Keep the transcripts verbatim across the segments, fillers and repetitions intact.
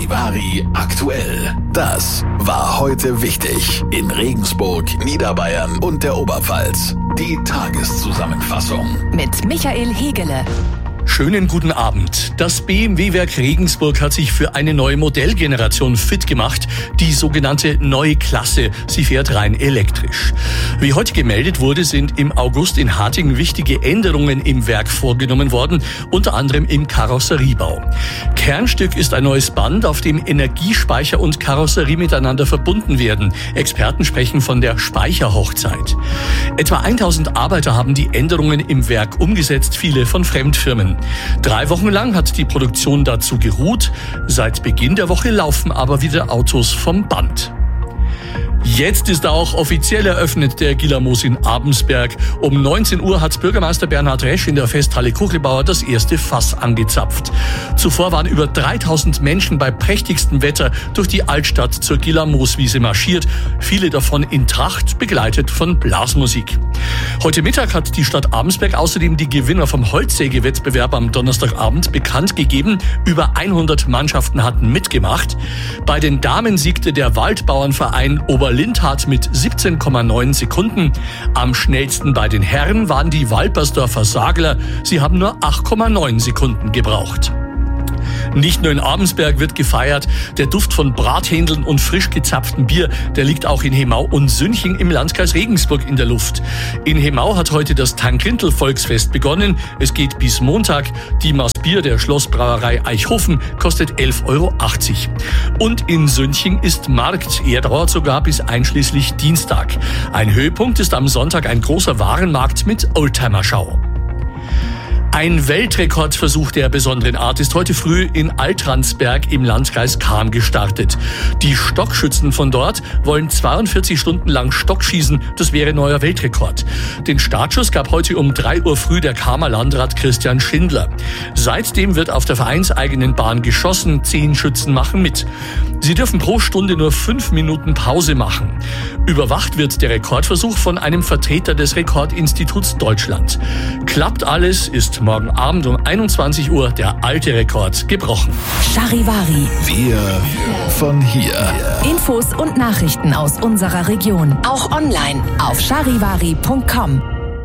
Charivari aktuell. Das war heute wichtig in Regensburg, Niederbayern und der Oberpfalz. Die Tageszusammenfassung mit Michael Hegele. Schönen guten Abend. Das B M W-Werk Regensburg hat sich für eine neue Modellgeneration fit gemacht, die sogenannte Neue Klasse. Sie fährt rein elektrisch. Wie heute gemeldet wurde, sind im August in Hartingen wichtige Änderungen im Werk vorgenommen worden, unter anderem im Karosseriebau. Kernstück ist ein neues Band, auf dem Energiespeicher und Karosserie miteinander verbunden werden. Experten sprechen von der Speicherhochzeit. Etwa tausend Arbeiter haben die Änderungen im Werk umgesetzt, viele von Fremdfirmen. Drei Wochen lang hat die Produktion dazu geruht. Seit Beginn der Woche laufen aber wieder Autos vom Band. Jetzt ist auch offiziell eröffnet der Gilamos in Abensberg. Um neunzehn Uhr hat Bürgermeister Bernhard Resch in der Festhalle Kuchelbauer das erste Fass angezapft. Zuvor waren über dreitausend Menschen bei prächtigstem Wetter durch die Altstadt zur Gilamos-Wiese marschiert. Viele davon in Tracht, begleitet von Blasmusik. Heute Mittag hat die Stadt Abensberg außerdem die Gewinner vom Holzsägewettbewerb am Donnerstagabend bekannt gegeben. Über hundert Mannschaften hatten mitgemacht. Bei den Damen siegte der Waldbauernverein Oberlindhardt mit siebzehn Komma neun Sekunden. Am schnellsten bei den Herren waren die Walpersdorfer Sagler. Sie haben nur acht Komma neun Sekunden gebraucht. Nicht nur in Abensberg wird gefeiert. Der Duft von Brathändeln und frisch gezapftem Bier, der liegt auch in Hemau und Sünching im Landkreis Regensburg in der Luft. In Hemau hat heute das Tank-Lintel-Volksfest begonnen. Es geht bis Montag. Die Maß Bier der Schlossbrauerei Eichhofen kostet elf Euro achtzig. Und in Sünching ist Markt. Er dauert sogar bis einschließlich Dienstag. Ein Höhepunkt ist am Sonntag ein großer Warenmarkt mit Oldtimer-Schau. Ein Weltrekordversuch der besonderen Art ist heute früh in Altransberg im Landkreis Cham gestartet. Die Stockschützen von dort wollen zweiundvierzig Stunden lang Stockschießen. Das wäre neuer Weltrekord. Den Startschuss gab heute um drei Uhr früh der Chamer Landrat Christian Schindler. Seitdem wird auf der vereinseigenen Bahn geschossen. Zehn Schützen machen mit. Sie dürfen pro Stunde nur fünf Minuten Pause machen. Überwacht wird der Rekordversuch von einem Vertreter des Rekordinstituts Deutschland. Klappt alles, ist morgen Abend um einundzwanzig Uhr der alte Rekord gebrochen. Charivari. Wir von hier. Infos und Nachrichten aus unserer Region. Auch online auf charivari punkt com.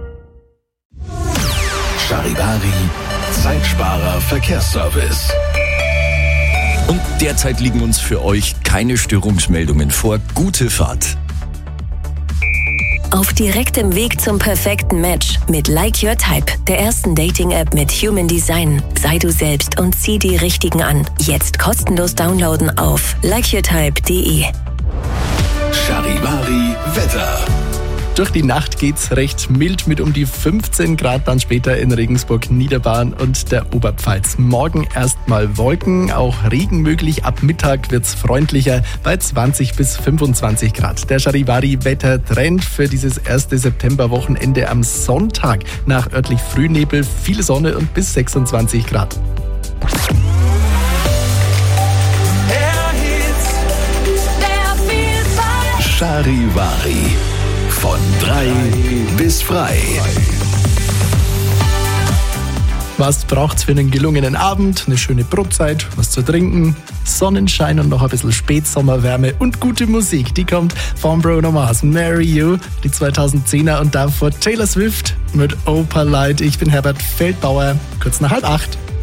Charivari, Zeitsparer Verkehrsservice. Und derzeit liegen uns für euch keine Störungsmeldungen vor. Gute Fahrt. Auf direktem Weg zum perfekten Match mit Like Your Type, der ersten Dating-App mit Human Design. Sei du selbst und zieh die Richtigen an. Jetzt kostenlos downloaden auf like your type punkt de. Charivari Wetter. Durch die Nacht geht's recht mild mit um die fünfzehn Grad, dann später in Regensburg, Niederbayern und der Oberpfalz. Morgen erstmal Wolken, auch Regen möglich. Ab Mittag wird's freundlicher bei zwanzig bis fünfundzwanzig Grad. Der Charivari-Wettertrend für dieses erste Septemberwochenende am Sonntag. Nach örtlich Frühnebel, viel Sonne und bis sechsundzwanzig Grad. Charivari. Von drei bis frei. Was braucht's für einen gelungenen Abend? Eine schöne Brotzeit, was zu trinken, Sonnenschein und noch ein bisschen Spätsommerwärme und gute Musik. Die kommt von Bruno Mars, Marry You, die zweitausendzehner und davor Taylor Swift mit Opalite. Ich bin Herbert Feldbauer, kurz nach halb acht.